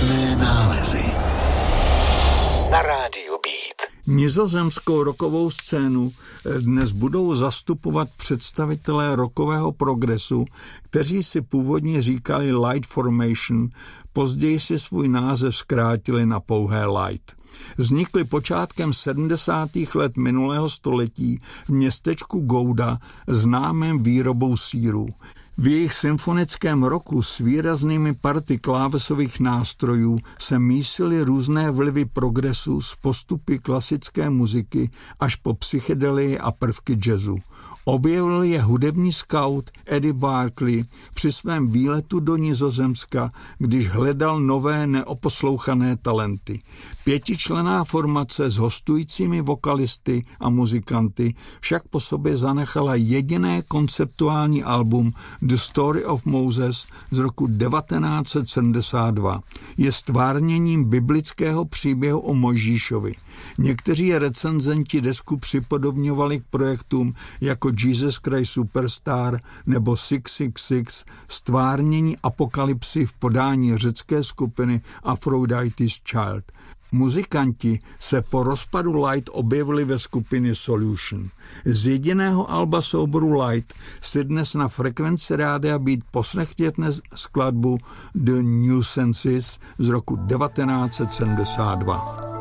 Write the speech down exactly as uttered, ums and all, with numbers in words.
Mocné nálezy na rádiu Beat. Nizozemskou rockovou scénu dnes budou zastupovat představitelé rockového progresu, kteří si původně říkali Light Formation, později si svůj název zkrátili na pouhé Light. Vznikli počátkem sedmdesátých let minulého století v městečku Gouda známém výrobou sýrů. V jejich symfonickém rocku s výraznými party klávesových nástrojů se mísily různé vlivy progresu z postupy klasické muziky až po psychedelii a prvky jazzu. Objevil je hudební scout Eddie Barclay při svém výletu do Nizozemska, když hledal nové neoposlouchané talenty. Pětičlenná formace s hostujícími vokalisty a muzikanty však po sobě zanechala jediné konceptuální album The Story of Moses z roku devatenáct set sedmdesát dva. Je stvárněním biblického příběhu o Mojžíšovi. Někteří recenzenti desku připodobňovali k projektům jako Jesus Christ Superstar nebo šest set šedesát šest, stvárnění apokalypsy v podání řecké skupiny Aphrodite's Child. Muzikanti se po rozpadu Light objevili ve skupině Solution. Z jediného alba souboru Light si dnes na frekvenci rádia Beat poslechněte skladbu The Nuisances z roku devatenáct set sedmdesát dva.